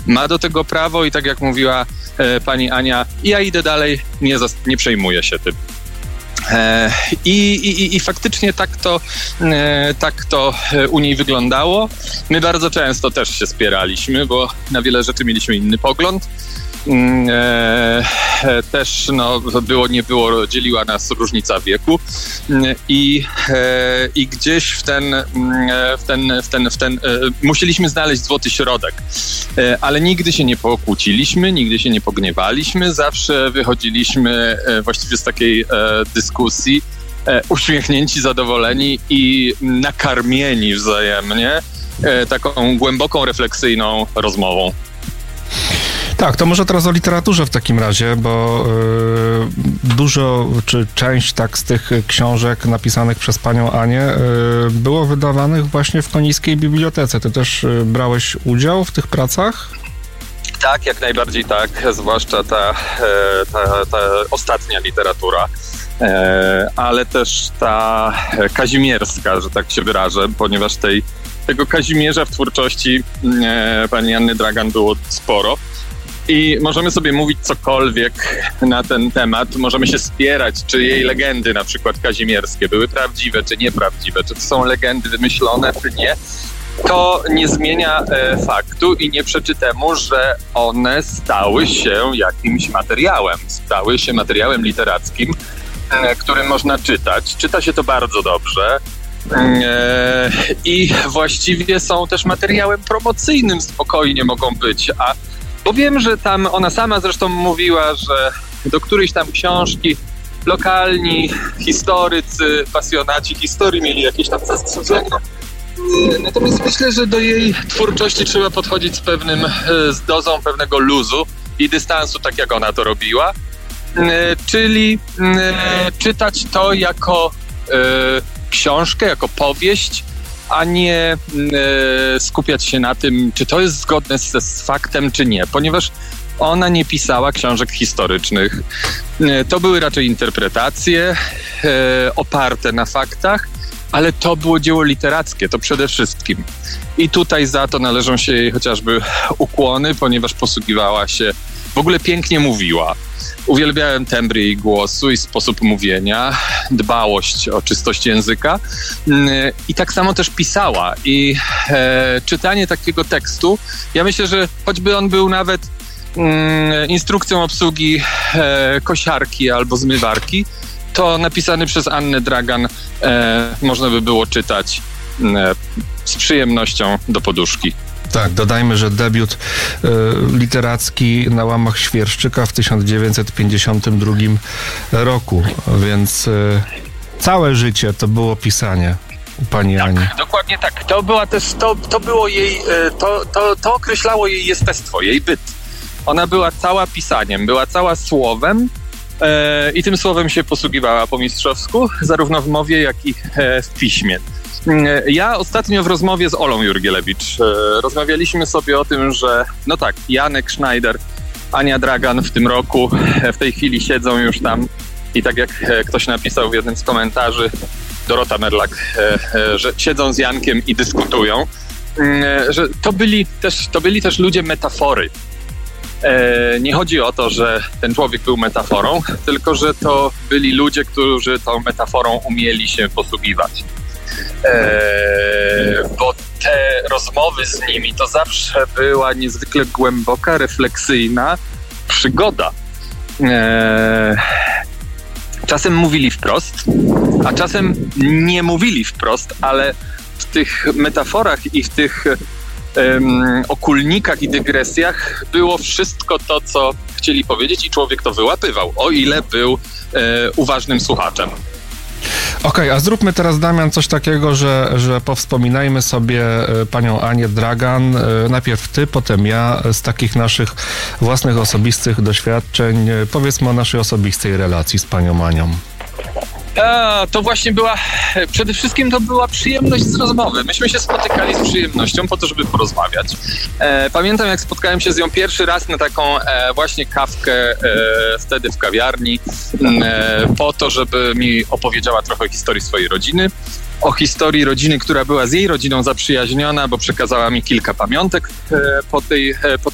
ma do tego prawo i tak jak mówiła pani Ania, ja idę dalej, nie przejmuję się tym. I faktycznie tak to u niej wyglądało. My bardzo często też się spieraliśmy, bo na wiele rzeczy mieliśmy inny pogląd. Też nie było, dzieliła nas różnica wieku i gdzieś w ten musieliśmy znaleźć złoty środek, ale nigdy się nie pokłóciliśmy, nigdy się nie pogniewaliśmy, zawsze wychodziliśmy właściwie z takiej dyskusji uśmiechnięci, zadowoleni i nakarmieni wzajemnie taką głęboką, refleksyjną rozmową. Tak, to może teraz o literaturze w takim razie, bo część z tych książek napisanych przez panią Anię było wydawanych właśnie w Konińskiej Bibliotece. Ty też brałeś udział w tych pracach? Tak, jak najbardziej tak, zwłaszcza ta ostatnia literatura, ale też ta kazimierska, że tak się wyrażę, ponieważ tego Kazimierza w twórczości pani Anny Dragan było sporo. I możemy sobie mówić cokolwiek na ten temat, możemy się spierać, czy jej legendy, na przykład kazimierskie, były prawdziwe, czy nieprawdziwe, czy to są legendy wymyślone, czy nie. To nie zmienia faktu i nie przeczy temu, że one stały się jakimś materiałem, stały się materiałem literackim, który można czytać. Czyta się to bardzo dobrze. I właściwie są też materiałem promocyjnym, spokojnie mogą być, bo wiem, że tam ona sama zresztą mówiła, że do którejś tam książki lokalni historycy, pasjonaci historii mieli jakieś tam zastrzeżenia. Natomiast myślę, że do jej twórczości trzeba podchodzić z dozą pewnego luzu i dystansu, tak jak ona to robiła. Czyli czytać to jako książkę, jako powieść, a nie skupiać się na tym, czy to jest zgodne z faktem, czy nie, ponieważ ona nie pisała książek historycznych. To były raczej interpretacje oparte na faktach, ale to było dzieło literackie, to przede wszystkim. I tutaj za to należą się jej chociażby ukłony, ponieważ posługiwała się, w ogóle pięknie mówiła. Uwielbiałem tembr jej głosu i sposób mówienia, dbałość o czystość języka i tak samo też pisała. I czytanie takiego tekstu, ja myślę, że choćby on był nawet instrukcją obsługi kosiarki albo zmywarki, to napisany przez Annę Dragan można by było czytać z przyjemnością do poduszki. Tak, dodajmy, że debiut literacki na łamach Świerszczyka w 1952 roku, więc całe życie to było pisanie u pani Ani. Dokładnie tak. To było jej, to określało jej jestestwo, jej byt. Ona była cała pisaniem, była cała słowem i tym słowem się posługiwała po mistrzowsku, zarówno w mowie, jak i w piśmie. Ja ostatnio w rozmowie z Olą Jurgielewicz rozmawialiśmy sobie o tym, że no tak, Janek Schneider, Ania Dragan w tym roku, w tej chwili siedzą już tam i tak jak ktoś napisał w jednym z komentarzy, Dorota Merlak, że siedzą z Jankiem i dyskutują, że to byli też ludzie metafory. Nie chodzi o to, że ten człowiek był metaforą, tylko że to byli ludzie, którzy tą metaforą umieli się posługiwać. Bo te rozmowy z nimi to zawsze była niezwykle głęboka, refleksyjna przygoda. Czasem mówili wprost, a czasem nie mówili wprost, ale w tych metaforach i w tych okulnikach i dygresjach było wszystko to, co chcieli powiedzieć i człowiek to wyłapywał, o ile był uważnym słuchaczem. Okej, a zróbmy teraz, Damian, coś takiego, że powspominajmy sobie panią Anię Dragan. Najpierw ty, potem ja, z takich naszych własnych osobistych doświadczeń. Powiedzmy o naszej osobistej relacji z panią Anią. To właśnie przede wszystkim to była przyjemność z rozmowy. Myśmy się spotykali z przyjemnością po to, żeby porozmawiać. Pamiętam, jak spotkałem się z nią pierwszy raz na taką właśnie kawkę wtedy w kawiarni, po to, żeby mi opowiedziała trochę o historii swojej rodziny. O historii rodziny, która była z jej rodziną zaprzyjaźniona, bo przekazała mi kilka pamiątek po tej